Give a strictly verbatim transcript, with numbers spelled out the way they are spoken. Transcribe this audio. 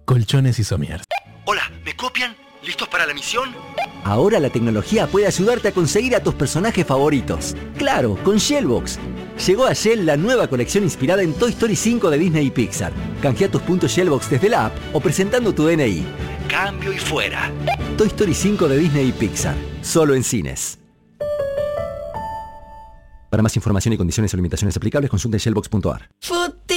Colchones y Somiers. Hola, ¿me copian? ¿Listos para la misión? Ahora la tecnología puede ayudarte a conseguir a tus personajes favoritos. ¡Claro, con Shellbox! Llegó a Shell la nueva colección inspirada en Toy Story cinco de Disney y Pixar. Canjea tus puntos Shellbox desde la app o presentando tu D N I. Cambio y fuera. Toy Story cinco de Disney y Pixar. Solo en cines. Para más información y condiciones o limitaciones aplicables, consulta shellbox punto a r.